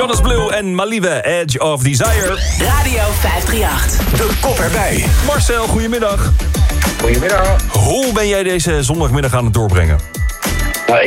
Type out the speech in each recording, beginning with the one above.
Jonas Blue en Malieve, Edge of Desire. Radio 538. De kop erbij. Marcel, goedemiddag. Goedemiddag. Hoe ben jij deze zondagmiddag aan het doorbrengen? Nou,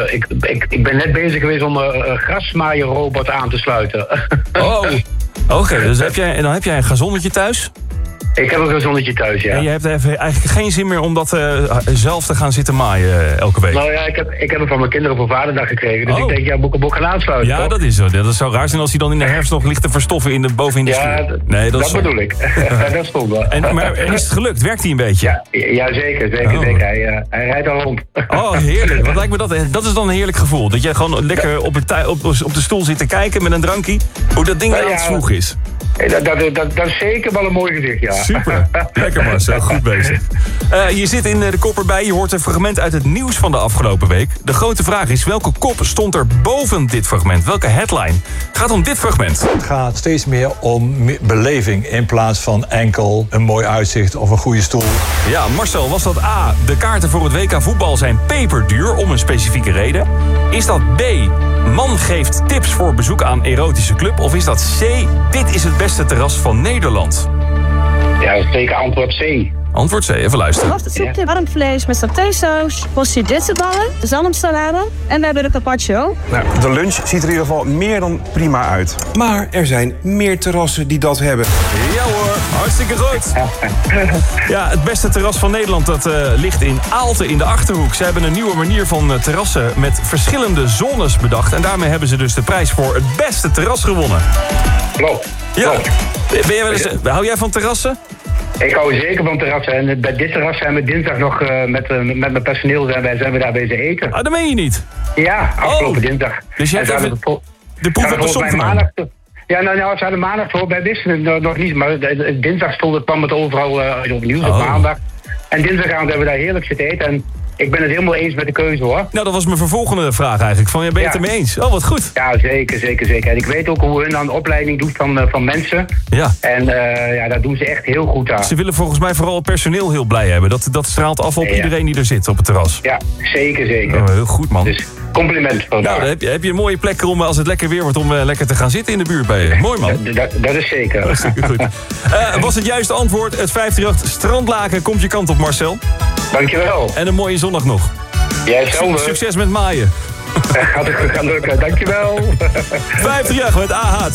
ik ben net bezig geweest om een grasmaaierrobot aan te sluiten. Oh, oké. Dus heb jij een gazonnetje thuis? Ik heb een gezonnetje thuis, ja. En je hebt eigenlijk geen zin meer om dat zelf te gaan zitten maaien elke week? Nou ja, ik heb hem van mijn kinderen voor Vaderdag gekregen. Dus ik denk, ja, moet ik hem ook gaan aansluiten. Ja, toch? dat is zo. Dat zou raar zijn als hij dan in de herfst nog ligt te verstoffen boven in de Ja, stuur. Nee, dat bedoel ik. Dat stond wel. Maar is het gelukt? Werkt hij een beetje? Ja, zeker. Oh. Zeker. Hij rijdt al rond. Oh, heerlijk. Wat lijkt me dat is dan een heerlijk gevoel. Dat jij gewoon lekker op de stoel zit te kijken met een drankje. Hoe dat ding aan het vroeg is. Dat is zeker wel een mooi gezicht, ja. Super. Lekker Marcel, goed bezig. Je zit in de kop erbij, je hoort een fragment uit het nieuws van de afgelopen week. De grote vraag is, welke kop stond er boven dit fragment? Welke headline? Het gaat om dit fragment. Het gaat steeds meer om beleving in plaats van enkel een mooi uitzicht of een goede stoel. Ja, Marcel, was dat A, de kaarten voor het WK voetbal zijn peperduur om een specifieke reden? Is dat B, man geeft tips voor bezoek aan erotische club? Of is dat C, dit is het beste terras van Nederland? Ja, zeker antwoord C. Antwoord C, even luisteren. Soepje, warm vlees met satésaus, portie bitterballen, zalmsalade en we hebben de carpaccio. Nou, de lunch ziet er in ieder geval meer dan prima uit. Maar er zijn meer terrassen die dat hebben. Ja hoor, hartstikke goed. Ja, het beste terras van Nederland dat ligt in Aalten in de Achterhoek. Ze hebben een nieuwe manier van terrassen met verschillende zones bedacht. En daarmee hebben ze dus de prijs voor het beste terras gewonnen. Klopt. Ja. Hou jij van terrassen? Ik hou zeker van terrassen. En bij dit terras zijn we dinsdag nog met mijn personeel zijn we daar bezig eten. Ah, dat meen je niet? Ja, afgelopen dinsdag. Dus jij hebt de proef op de som genomen? Ja, nou, ze hadden maandag voor, wij wisten het nog niet. Maar dinsdag kwam het overal op nieuws op maandag. En dinsdagavond hebben we daar heerlijk zitten eten. En ik ben het helemaal eens met de keuze, hoor. Nou, dat was mijn vervolgende vraag eigenlijk. Ben je het ermee eens? Oh, wat goed. Ja, zeker. En ik weet ook hoe hun dan de opleiding doet van mensen. Ja. En daar doen ze echt heel goed aan. Ze willen volgens mij vooral het personeel heel blij hebben. Dat straalt af op iedereen die er zit op het terras. Ja, zeker. Oh, heel goed, man. Dus compliment voor nou, dan heb je een mooie plek om, als het lekker weer wordt, om lekker te gaan zitten in de buurt bij je. Mooi, man. Dat is zeker. Hartstikke goed. Was het juiste antwoord? Het 538 Strandlaken komt je kant op, Marcel. Dankjewel. En een mooie zondag nog. Jij hetzelfde. Succes met maaien. Gaat lukken, dankjewel. 538 met AH.